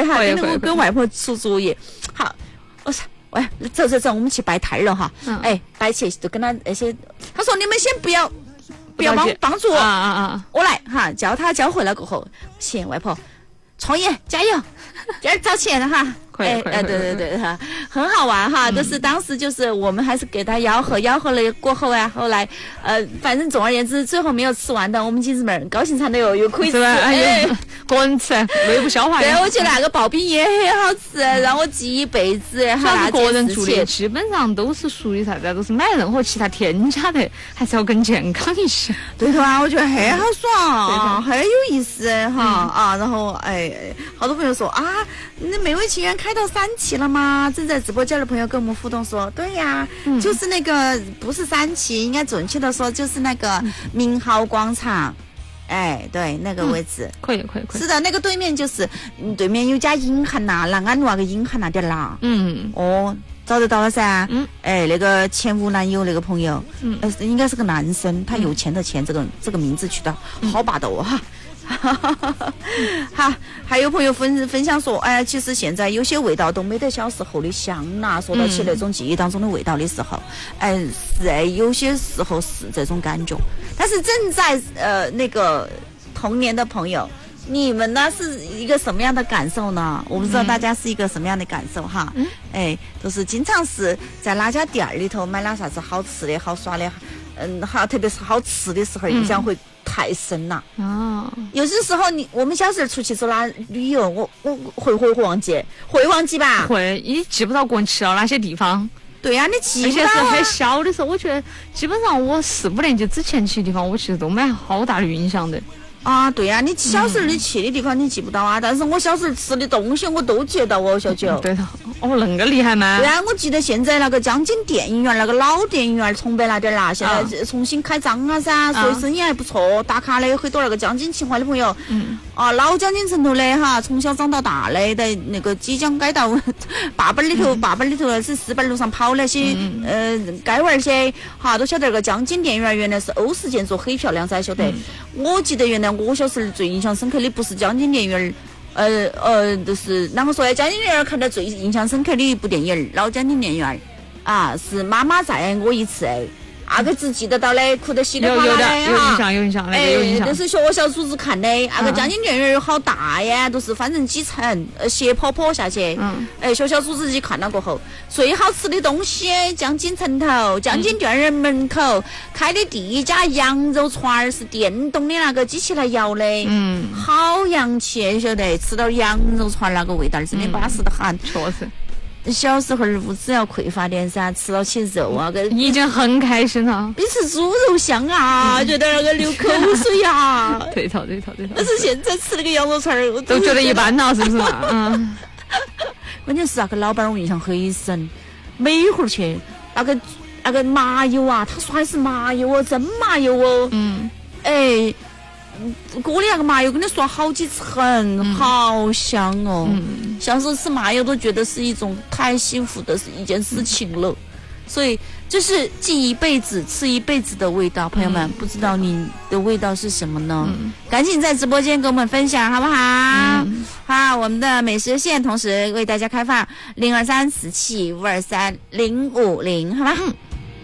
得哈，真的我跟外婆出主意。好，我说喂，走，我们去拜摊了哈。摆去就跟他那些，他说你们先不要帮助我我来哈，教会了过后，行，外婆创业加油，找钱哈。对哈，很好玩哈。就是当时就是我们还是给他吆喝了过后啊，后来反正总而言之，最后没有吃完的，我们姐姊妹高兴惨的又可以吃， 个人吃，胃不消化。 对，我觉得那个刨冰也很好吃，让我记一辈子。 哈，个人做的基本上都是属于啥子，都是买任何其他添加的，还是要更健康一些。 对头啊，我觉得很好爽，很有意思哈然后好多朋友说啊，那美味情缘开到3期了吗？正在直播间的朋友跟我们互动说，对呀，就是那个不是3期，应该准确的说就是那个明豪广场。对，那个位置可以。 是的，那个对面就是对面有家银行呐，南安路那个银行那点啦。找得到了噻。那个前湖南有那个朋友，应该是个男生，他有钱的钱，这个名字取得好霸道哈。好，还有朋友分享说，其实现在有些味道都没得小时候的香啦。说到起那种记忆当中的味道的时候，是有些时候是这种感觉。但是正在那个童年的朋友，你们呢是一个什么样的感受呢？我不知道大家是一个什么样的感受哈。都是经常是在哪家店里头买了啥子好吃的好耍的，好，特别是好吃的时候，印象会太深了。有些时候我们小时候出去走哪旅游，我会忘记吧？ 会，你记不到过去了哪些地方。 对呀，你记不到。 而且是很小的时候，我觉得基本上我4、5年级之前去的地方，我其实都没好大的印象的。 对呀，你小时候你去的地方你记不到啊，但是我小时候吃的东西我都记得哦，小九。 对的，那个厉害吗？ 对啊，我记得现在那个江津电影院那个老电影院崇北那点啦，现在重新开张了噻，所以生意还不错，打卡的很多那个江津情怀的朋友。老江津城头的哈，从小长到大的，在那个即将改到坝本里头是4本路上跑那些街玩些哈，都晓得那个江津电影院原来是欧式建筑，很漂亮噻，晓得。我记得原来我小时候最印象深刻的不是江津电影院，就是啷个说呀？江津电影院看到最印象深刻的一部电影，老江津电影院是妈妈再爱我一次。那个只记得到的，哭得稀里哗啦的有印象，有印象。 这是学校组织看的，那个江津电影院好大呀，都是反正几层，斜坡下去。学校组织去看了过后，最好吃的东西，江津城头，江津电影院门口开的第一家羊肉串是电动的那个机器来摇的，好洋气，晓得吃到羊肉串那个味道真的巴适得很， 确实。 小时候物资要匮乏点噻，吃到起肉已经很开心了， 比吃猪肉香啊，觉得那个流口水啊。 对头。 但是现在吃那个羊肉串都觉得一般了，是不是嘛？ 关键是那个老板我印象很深，每会儿去那个麻油啊，他说还是麻油哦，真麻油哦。锅里那个麻油跟你说好几层，好香哦。小时候吃麻油都觉得是一种太幸福的一件事情了，所以就是记一辈子吃一辈子的味道。朋友们，不知道你的味道是什么呢？赶紧在直播间跟我们分享好不好？好，我们的美食线同时为大家开放023475230550，好吧？